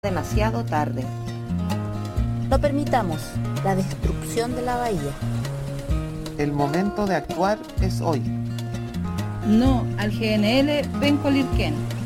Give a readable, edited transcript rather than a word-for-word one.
demasiado tarde. No permitamos la destrucción de la bahía. El momento de actuar es hoy. No al GNL Penco Lirquén.